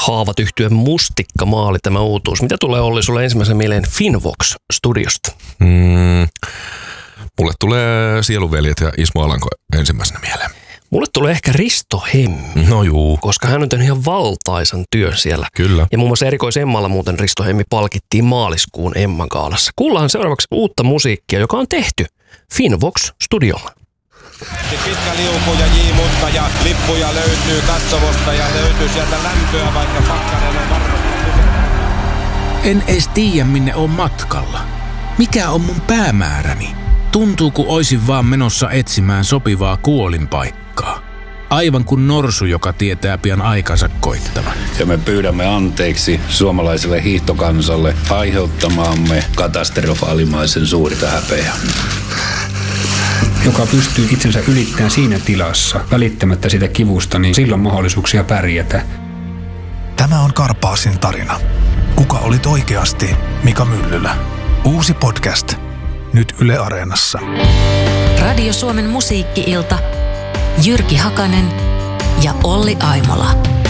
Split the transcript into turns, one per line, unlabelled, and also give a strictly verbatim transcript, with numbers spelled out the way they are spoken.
haavat yhtye Mustikka-maali tämä uutuus. Mitä tulee Olli sulle ensimmäisen mieleen Finvox-studiosta?
Mm, mulle tulee Sieluveljet ja Ismo Alanko ensimmäisenä mieleen.
Mulle tulee ehkä Risto Hemmi,
no juu.
koska hän on tehnyt ihan valtaisan työn siellä.
Kyllä.
Ja muun muassa erikoisemmalla muuten Risto Hemmi palkittiin maaliskuun Emman gaalassa. Kuullaan seuraavaksi uutta musiikkia, joka on tehty Finvox-studiolla.
Pitkä liuku ja J-mutta ja lippuja löytyy katsomosta ja löytyy sieltä lämpöä, vaikka pakkanen on varmasti.
En edes tiedä, minne on matkalla. Mikä on mun päämääräni? Tuntuu, kun oisin vaan menossa etsimään sopivaa kuolinpaikkaa. Aivan kuin norsu, joka tietää pian aikansa koittavan.
Ja me pyydämme anteeksi suomalaiselle hiihtokansalle aiheuttamaamme katastrofaalimaisen suurta häpeää.
Joka pystyy itsensä ylittämään siinä tilassa, välittämättä sitä kivusta, niin silloin mahdollisuuksia pärjätä.
Tämä on Karpaasin tarina. Kuka olit oikeasti Mika Myllylä? Uusi podcast. Nyt Yle Areenassa.
Radio Suomen musiikki-ilta. Jyrki Hakanen ja Olli Aimola.